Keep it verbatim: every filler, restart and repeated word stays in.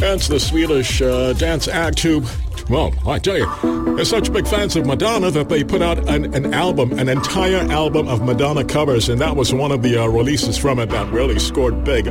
Hence the Swedish uh, dance act who, well, I tell you, they're such big fans of Madonna that they put out an, an album, an entire album of Madonna covers, and that was one of the uh, releases from it that really scored big.